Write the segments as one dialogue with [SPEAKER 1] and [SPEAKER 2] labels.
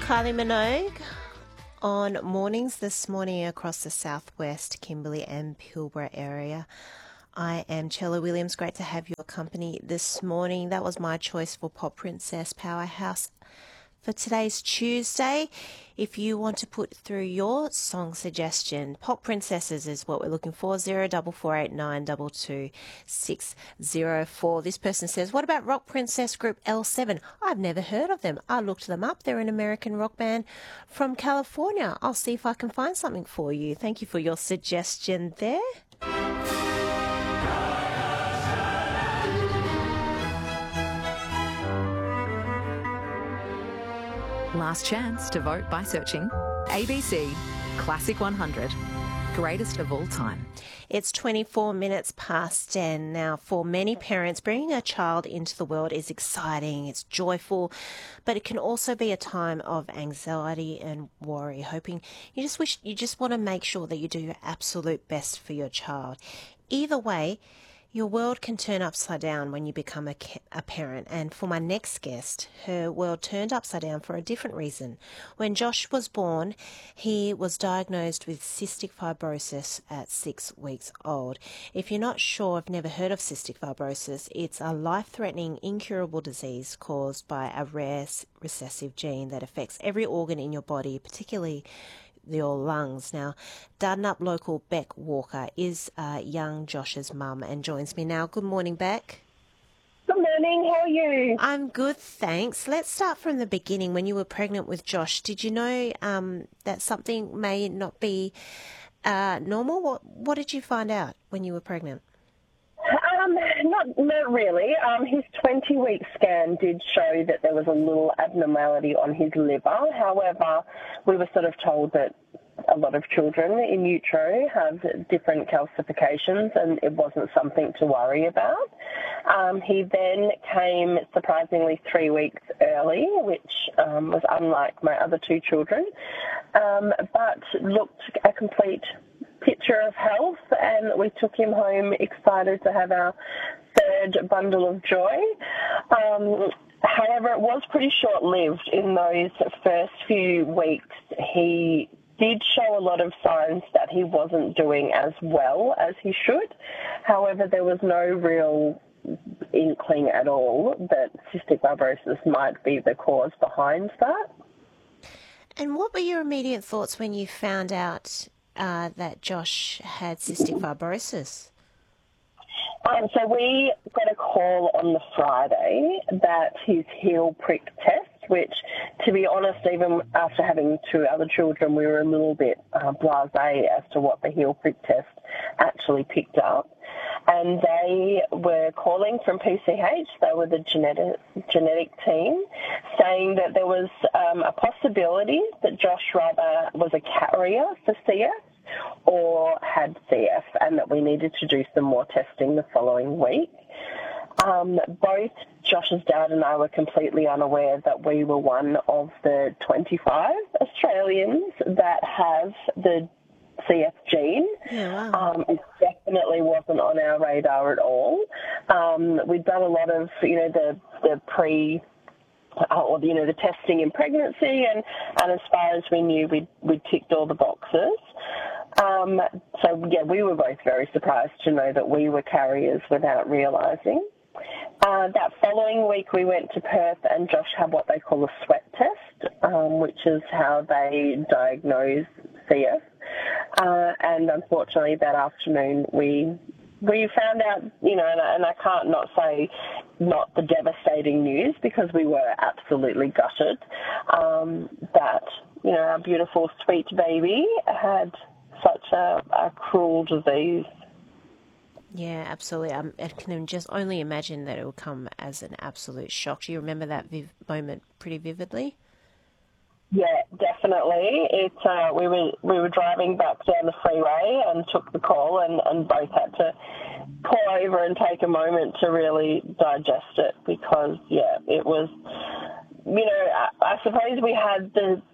[SPEAKER 1] Kylie Minogue on mornings this morning across the southwest, Kimberley and Pilbara area. I am Chella Williams. Great to have your company this morning. That was my choice for Pop Princess Powerhouse for today's Tuesday. If you want to put through your song suggestion, Pop Princesses is what we're looking for. 0448922604. This person says, what about rock princess group L7? I've never heard of them. I looked them up. They're an American rock band from California. I'll see if I can find something for you. Thank you for your suggestion there.
[SPEAKER 2] Last chance to vote by searching ABC Classic 100, greatest of all time.
[SPEAKER 1] It's 24 minutes past 10 now. For many parents, bringing a child into the world is exciting, it's joyful, but it can also be a time of anxiety and worry, hoping you just want to make sure that you do your absolute best for your child. Either way, your world can turn upside down when you become a parent, and for my next guest, her world turned upside down for a different reason. When Josh was born, he was diagnosed with cystic fibrosis at 6 weeks old. If you're not sure, I've never heard of cystic fibrosis, it's a life-threatening, incurable disease caused by a rare recessive gene that affects every organ in your body, particularly your lungs. Now, Dardanup local Beck Walker is young Josh's mum and joins me now. Good morning, Beck.
[SPEAKER 3] Good morning, how are you?
[SPEAKER 1] I'm good, thanks. Let's start from the beginning. When you were pregnant with Josh, did you know that something may not be normal? What did you find out when you were pregnant?
[SPEAKER 3] Not really. His 20-week scan did show that there was a little abnormality on his liver. However, we were sort of told that a lot of children in utero have different calcifications and it wasn't something to worry about. He then came surprisingly 3 weeks early, which was unlike my other two children, but looked a complete picture of health, and we took him home excited to have our third bundle of joy. However, it was pretty short-lived. In those first few weeks, he did show a lot of signs that he wasn't doing as well as he should. However, there was no real inkling at all that cystic fibrosis might be the cause behind that.
[SPEAKER 1] And what were your immediate thoughts when you found out that Josh had cystic fibrosis?
[SPEAKER 3] So we got a call on the Friday that his heel prick test, which, to be honest, even after having two other children, we were a little bit blasé as to what the heel prick test actually picked up. And they were calling from PCH, they were the genetic team, saying that there was a possibility that Josh rather was a carrier for CF or had CF, and that we needed to do some more testing the following week. Both Josh's dad and I were completely unaware that we were one of the 25 Australians that have the CF gene.
[SPEAKER 1] Yeah, wow.
[SPEAKER 3] It definitely wasn't on our radar at all. We'd done a lot of, the the testing in pregnancy, and as far as we knew, we'd ticked all the boxes. We were both very surprised to know that we were carriers without realising. That following week, we went to Perth, and Josh had what they call a sweat test, which is how they diagnose CF. And unfortunately, that afternoon, we found out, and I can't not say not the devastating news, because we were absolutely gutted, that, our beautiful, sweet baby had such a cruel disease.
[SPEAKER 1] Yeah, absolutely. I can just only imagine that it will come as an absolute shock. Do you remember that moment pretty vividly?
[SPEAKER 3] Yeah, definitely. We were driving back down the freeway and took the call, and both had to pull over and take a moment to really digest it, because it was, I suppose we had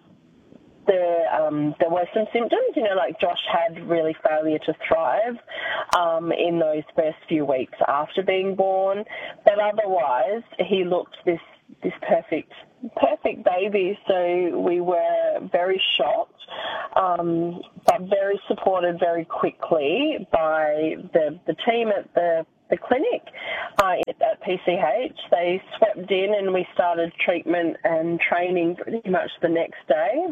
[SPEAKER 3] there were some symptoms, like Josh had really failure to thrive in those first few weeks after being born, but otherwise he looked this perfect baby baby, so we were very shocked, but very supported very quickly by the team at the clinic at PCH. They swept in and we started treatment and training pretty much the next day,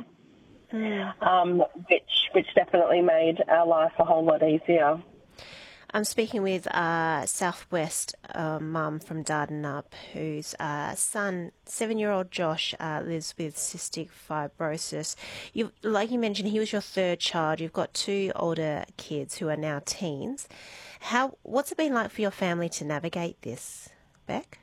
[SPEAKER 3] which definitely made our life a whole lot easier.
[SPEAKER 1] I'm speaking with Southwest mum from Dardanup, whose son, 7-year-old Josh, lives with cystic fibrosis. Like you mentioned, he was your third child. You've got 2 older kids who are now teens. What's it been like for your family to navigate this, Beck?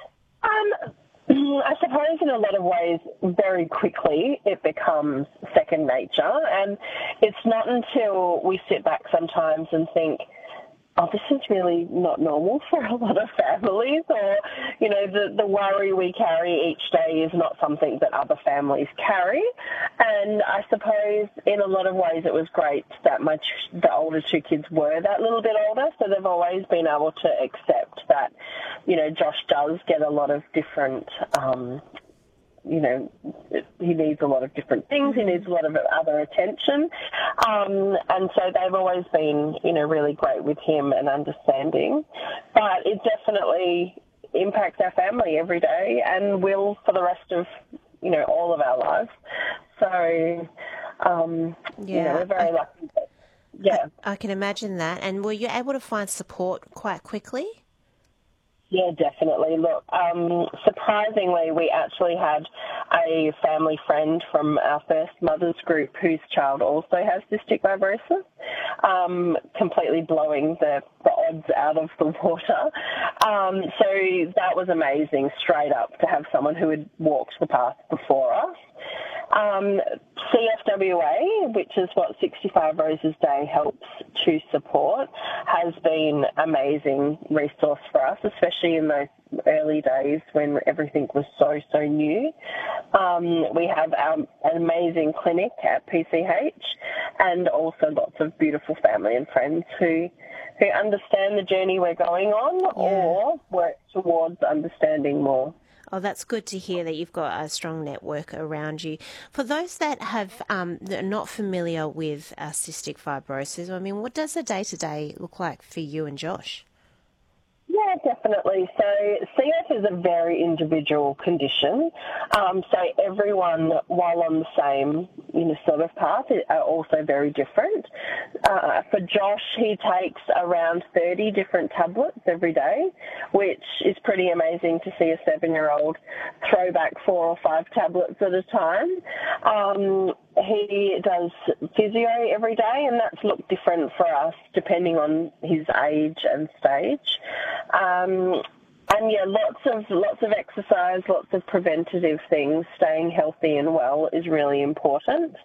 [SPEAKER 3] I suppose in a lot of ways, very quickly, it becomes second nature. And it's not until we sit back sometimes and think, oh, this is really not normal for a lot of families, or, you know, the worry we carry each day is not something that other families carry. And I suppose in a lot of ways it was great that the older 2 kids were that little bit older, so they've always been able to accept that, you know, Josh does get a lot of different you know, he needs a lot of different things. He needs a lot of other attention. And so they've always been, you know, really great with him and understanding. But it definitely impacts our family every day and will for the rest of, you know, all of our lives. So, you know, we're very lucky. Yeah.
[SPEAKER 1] I can imagine that. And were you able to find support quite quickly?
[SPEAKER 3] Yeah, definitely. Look, surprisingly, we actually had a family friend from our first mothers group whose child also has cystic fibrosis, completely blowing the odds out of the water. So that was amazing, straight up, to have someone who had walked the path before us. CFWA, which is what 65 Roses Day helps to support, has been an amazing resource for us, especially in those early days when everything was so new. We have an amazing clinic at PCH and also lots of beautiful family and friends who understand the journey we're going on or work towards understanding more.
[SPEAKER 1] Oh, that's good to hear that you've got a strong network around you. For those that that are not familiar with cystic fibrosis, I mean, what does a day-to-day look like for you and Josh?
[SPEAKER 3] Yeah, definitely. So CF is a very individual condition. So everyone, while on the same, you know, sort of path, are also very different. For Josh, he takes around 30 different tablets every day, which is pretty amazing to see a 7-year-old throw back 4 or 5 tablets at a time. He does physio every day, and that's looked different for us depending on his age and stage. And yeah, lots of exercise, lots of preventative things. Staying healthy and well is really important.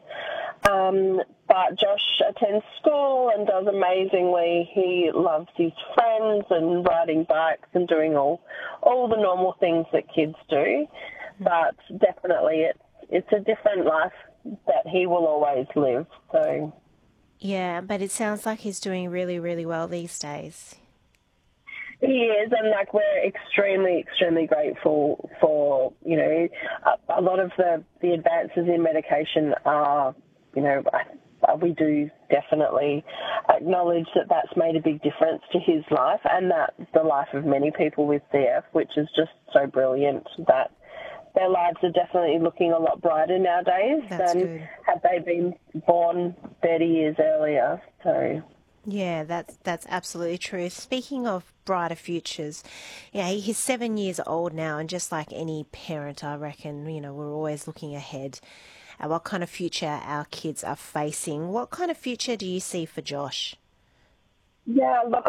[SPEAKER 3] But Josh attends school and does amazingly. He loves his friends and riding bikes and doing all the normal things that kids do. But definitely it's a different life that he will always live. So
[SPEAKER 1] yeah, but it sounds like he's doing really, really well these days.
[SPEAKER 3] He is, and like we're extremely grateful for, you know, a lot of the advances in medication are, you know, we do definitely acknowledge that that's made a big difference to his life and that the life of many people with CF, which is just so brilliant that their lives are definitely looking a lot brighter nowadays than had they been born 30 years earlier. So
[SPEAKER 1] yeah, that's absolutely true. Speaking of brighter futures, yeah, he's 7 years old now, and just like any parent, I reckon, you know, we're always looking ahead at what kind of future our kids are facing. What kind of future do you see for Josh?
[SPEAKER 3] Yeah, look,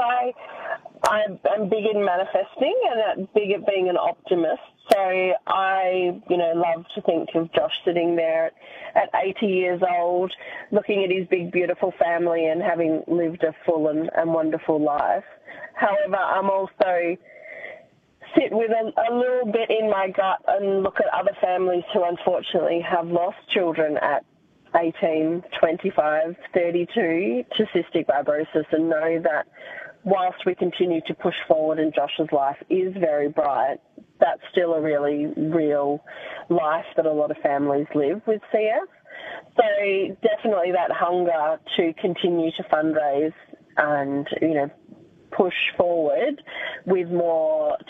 [SPEAKER 3] I'm big in manifesting and big at being an optimist. So I, you know, love to think of Josh sitting there at 80 years old, looking at his big, beautiful family and having lived a full and wonderful life. However, I'm also sit with a little bit in my gut and look at other families who unfortunately have lost children at 18, 25, 32 to cystic fibrosis and know that whilst we continue to push forward and Josh's life is very bright, that's still a really real life that a lot of families live with CF. So definitely that hunger to continue to fundraise and, push forward with more